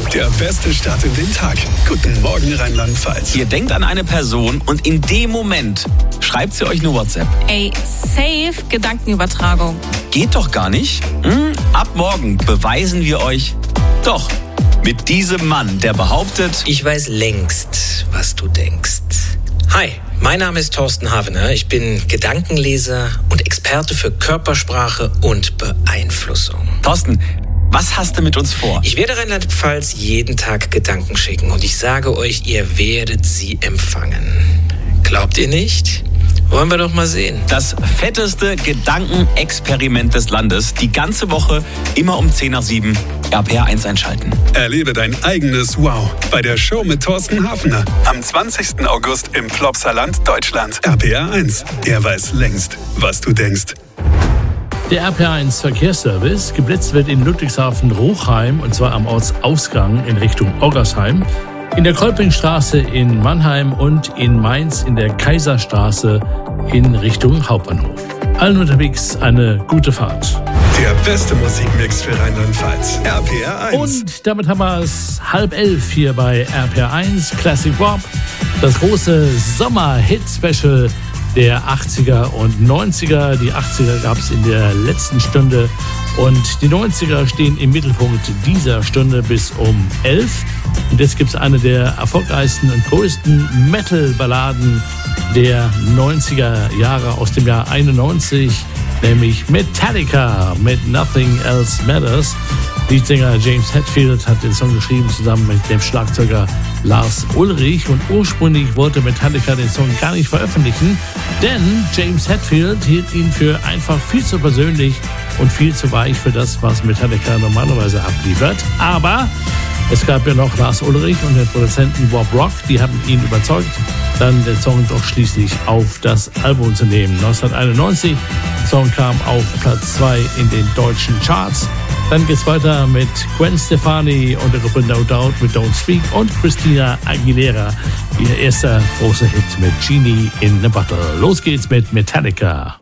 der beste Start in den Tag. Guten Morgen Rheinland-Pfalz. Ihr denkt an eine Person und in dem Moment schreibt sie euch eine WhatsApp. Ey, safe Gedankenübertragung. Geht doch gar nicht. Ab morgen beweisen wir euch doch mit diesem Mann, der behauptet, ich weiß längst, was du denkst. Hi, mein Name ist Thorsten Havener. Ich bin Gedankenleser und Experte für Körpersprache und Beeinflussung. Thorsten, was hast du mit uns vor? Ich werde Rheinland-Pfalz jeden Tag Gedanken schicken und ich sage euch, ihr werdet sie empfangen. Glaubt ihr nicht? Wollen wir doch mal sehen. Das fetteste Gedankenexperiment des Landes. Die ganze Woche, immer um 6:50, RPR1 einschalten. Erlebe dein eigenes Wow bei der Show mit Thorsten Hafner. Am 20. August im Plopsaland, Deutschland. RPR1. Er weiß längst, was du denkst. Der RPR1 Verkehrsservice. Geblitzt wird in Ludwigshafen-Ruchheim und zwar am Ortsausgang in Richtung Oggersheim, in der Kolpingstraße in Mannheim und in Mainz in der Kaiserstraße in Richtung Hauptbahnhof. Allen unterwegs eine gute Fahrt. Der beste Musikmix für Rheinland-Pfalz. RPR1. Und damit haben wir es 10:30 hier bei RPR1 Classic Rock. Das große Sommer-Hit-Special der 80er und 90er. Die 80er gab es in der letzten Stunde und die 90er stehen im Mittelpunkt dieser Stunde bis um 11. Und jetzt gibt es eine der erfolgreichsten und größten Metal-Balladen der 90er Jahre aus dem Jahr 91, nämlich Metallica mit Nothing Else Matters. Leadsänger James Hetfield hat den Song geschrieben zusammen mit dem Schlagzeuger Lars Ulrich und ursprünglich wollte Metallica den Song gar nicht veröffentlichen, denn James Hetfield hielt ihn für einfach viel zu persönlich und viel zu weich für das, was Metallica normalerweise abliefert. Aber es gab ja noch Lars Ulrich und den Produzenten Bob Rock, die haben ihn überzeugt, dann den Song doch schließlich auf das Album zu nehmen. 1991, der Song kam auf Platz 2 in den deutschen Charts. Dann geht's weiter mit Gwen Stefani und der Gruppe No Doubt mit Don't Speak und Christina Aguilera, ihr erster großer Hit mit Genie in a Bottle. Los geht's mit Metallica.